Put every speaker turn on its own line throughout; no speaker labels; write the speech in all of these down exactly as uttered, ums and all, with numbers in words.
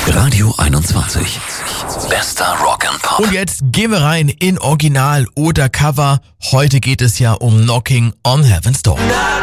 Radio einundzwanzig. Bester Rock and Pop.
Und jetzt gehen wir rein in Original oder Cover. Heute geht es ja um Knocking on Heaven's Door.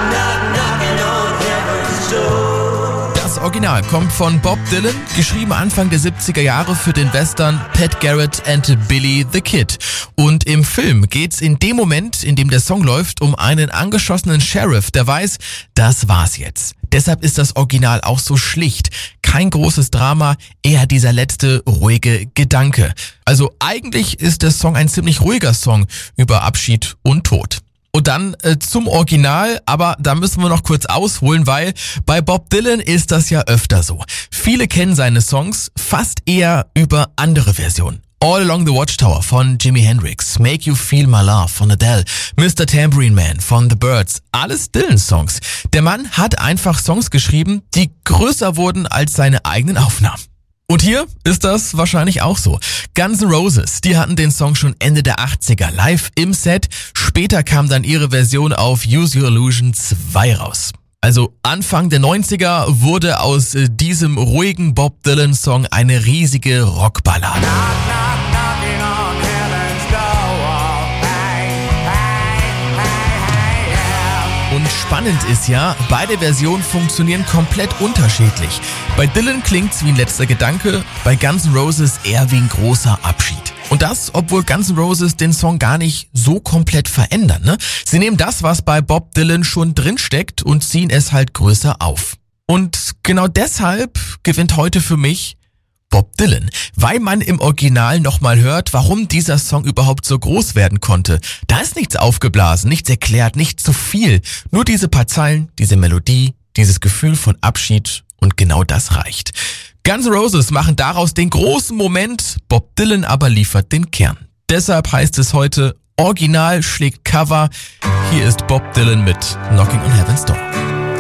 Das Original kommt von Bob Dylan, geschrieben Anfang der siebziger Jahre für den Western Pat Garrett and Billy the Kid. Und im Film geht's in dem Moment, in dem der Song läuft, um einen angeschossenen Sheriff, der weiß, das war's jetzt. Deshalb ist das Original auch so schlicht. Kein großes Drama, eher dieser letzte ruhige Gedanke. Also eigentlich ist der Song ein ziemlich ruhiger Song über Abschied und Tod. Und dann äh, zum Original, aber da müssen wir noch kurz ausholen, weil bei Bob Dylan ist das ja öfter so. Viele kennen seine Songs fast eher über andere Versionen. All Along the Watchtower von Jimi Hendrix, Make You Feel My Love von Adele, Mister Tambourine Man von The Byrds, alles Dylan-Songs. Der Mann hat einfach Songs geschrieben, die größer wurden als seine eigenen Aufnahmen. Und hier ist das wahrscheinlich auch so. Guns N' Roses, die hatten den Song schon Ende der achtziger live im Set. Später kam dann ihre Version auf Use Your Illusion zwei raus. Also Anfang der neunziger wurde aus diesem ruhigen Bob Dylan Song eine riesige Rockballade. Und spannend ist ja, beide Versionen funktionieren komplett unterschiedlich. Bei Dylan klingt's wie ein letzter Gedanke, bei Guns N' Roses eher wie ein großer Abschied. Und das, obwohl Guns N' Roses den Song gar nicht so komplett verändern, ne? Sie nehmen das, was bei Bob Dylan schon drinsteckt und ziehen es halt größer auf. Und genau deshalb gewinnt heute für mich Bob Dylan, weil man im Original nochmal hört, warum dieser Song überhaupt so groß werden konnte. Da ist nichts aufgeblasen, nichts erklärt, nicht zu viel. Nur diese paar Zeilen, diese Melodie, dieses Gefühl von Abschied und genau das reicht. Guns N' Roses machen daraus den großen Moment, Bob Dylan aber liefert den Kern. Deshalb heißt es heute, Original schlägt Cover. Hier ist Bob Dylan mit Knocking on Heaven's Door.